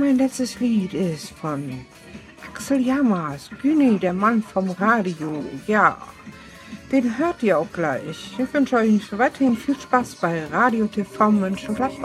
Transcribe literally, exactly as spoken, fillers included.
mein letztes Lied ist von Axel Jammers, Güni, der Mann vom Radio. Ja, den hört ihr auch gleich. Ich wünsche euch weiterhin viel Spaß bei Radio T V Mönchengladbach.